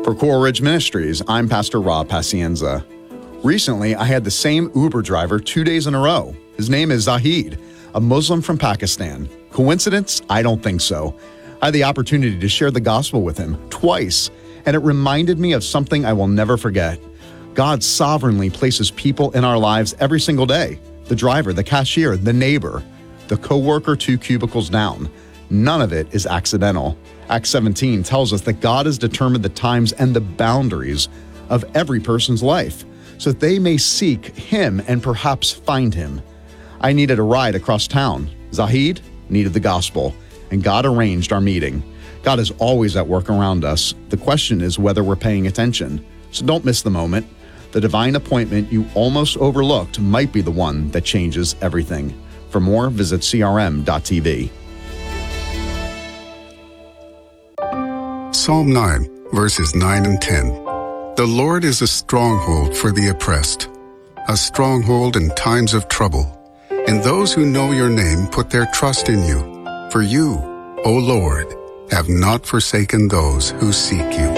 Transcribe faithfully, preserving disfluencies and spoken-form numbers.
For Coral Ridge Ministries, I'm Pastor Rob Pacienza. Recently, I had the same Uber driver two days in a row. His name is Zahid, a Muslim from Pakistan. Coincidence? I don't think so. I had the opportunity to share the gospel with him twice, and it reminded me of something I will never forget. God sovereignly places people in our lives every single day. The driver, the cashier, the neighbor, the coworker two cubicles down. None of it is accidental. Acts seventeen tells us that God has determined the times and the boundaries of every person's life so that they may seek Him and perhaps find Him. I needed a ride across town. Zahid needed the gospel, and God arranged our meeting. God is always at work around us. The question is whether we're paying attention. So don't miss the moment. The divine appointment you almost overlooked might be the one that changes everything. For more, visit C R M dot T V. Psalm nine, verses nine and ten. The Lord is a stronghold for the oppressed, a stronghold in times of trouble. And those who know your name put their trust in you. For you, O Lord, have not forsaken those who seek you.